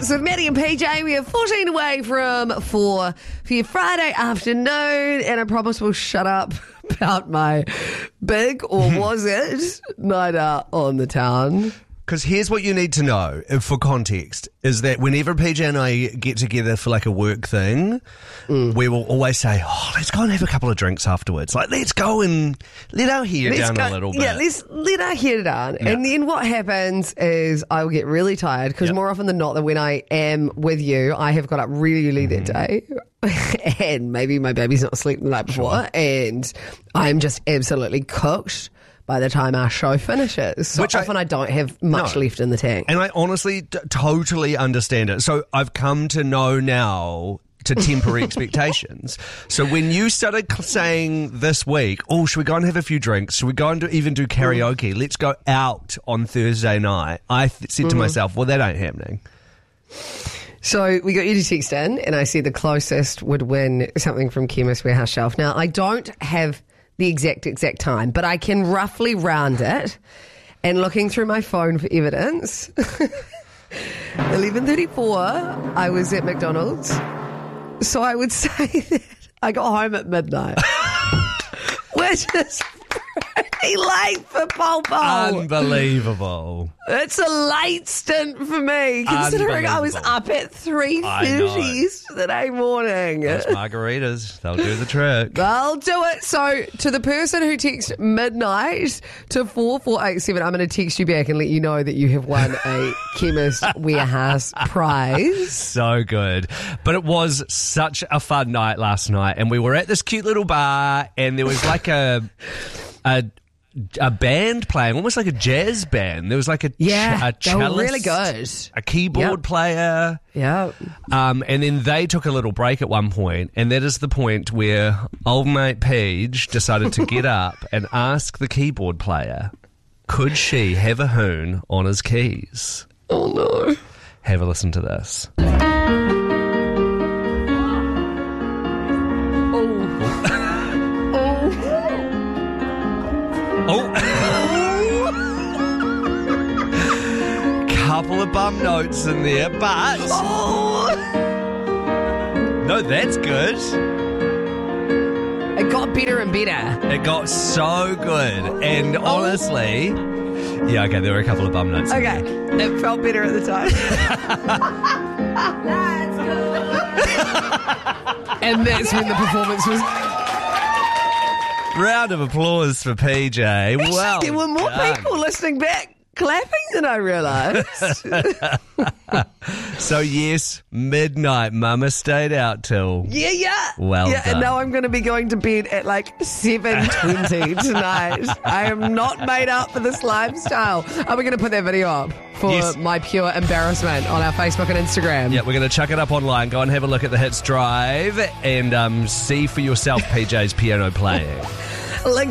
Hits with Maddie and PJ. We are 14 away from 4 for your Friday afternoon, and I promise we'll shut up about my big, or was it, night out on the town. Because here's what you need to know, for context, is that whenever PJ and I get together for like a work thing, we will always say, let's go and have a couple of drinks afterwards. Like, let's go and let our hair down a little bit. Yeah, let's let our hair down. Yeah. And then what happens is I will get really tired, because more often than not, that when I am with you, I have got up really early that day. And maybe my baby's not asleep the night before. And I'm just absolutely cooked by the time our show finishes. So often I don't have much left in the tank. And I honestly totally understand it. So I've come to know now to temper expectations. So when you started saying this week, should we go and have a few drinks? Should we go and even do karaoke? Let's go out on Thursday night. I said to myself, well, that ain't happening. So we got you to text in, and I said the closest would win something from Chemist Warehouse Shelf. Now, I don't have the exact time, but I can roughly round it. And looking through my phone for evidence, 11:34, I was at McDonald's. So I would say that I got home at midnight, which is pretty late for Popo. Unbelievable. It's a late stint for me, considering I was up at 3:30 yesterday morning. Those margaritas, they'll do the trick. They'll do it. So to the person who texts midnight to 4487, I'm going to text you back and let you know that you have won a Chemist Warehouse prize. So good. But it was such a fun night last night, and we were at this cute little bar, and there was like a band playing, almost like a jazz band. There was like a cellist, they were really good. A keyboard player. Yeah. And then they took a little break at one point, and that is the point where old mate Paige decided to get up and ask the keyboard player, could she have a hoon on his keys? Oh no. Have a listen to this. Couple of bum notes in there, but no, that's good. It got better and better. It got so good, and honestly, yeah, okay, there were a couple of bum notes. Okay, it felt better at the time. That's good. And that's when the performance was. Round of applause for PJ. Well, there were more people listening back, clapping than I realised. So yes, midnight. Mama stayed out till. Yeah. Well done. And now I'm going to be going to bed at like 7:20 tonight. I am not made up for this lifestyle. Are we going to put that video up for my pure embarrassment on our Facebook and Instagram? Yeah, we're going to chuck it up online. Go and have a look at the Hits Drive and see for yourself PJ's piano playing. Link